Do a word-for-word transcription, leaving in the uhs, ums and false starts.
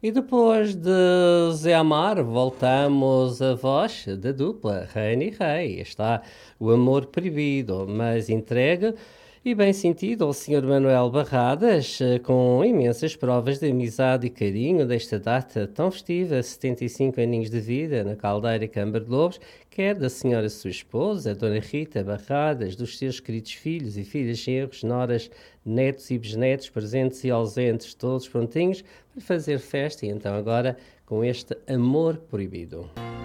E depois de Zé Amar, voltamos à voz da dupla Reina e Rei. Está o amor proibido, mas entregue e bem sentido ao senhor Manuel Barradas, eh, com imensas provas de amizade e carinho desta data tão festiva, setenta e cinco aninhos de vida na Caldeira Câmara de Lobos, quer da senhora sua esposa, Dona Rita Barradas, dos seus queridos filhos e filhas, genros, noras, netos e bisnetos, presentes e ausentes, todos prontinhos para fazer festa, e então agora com este amor proibido.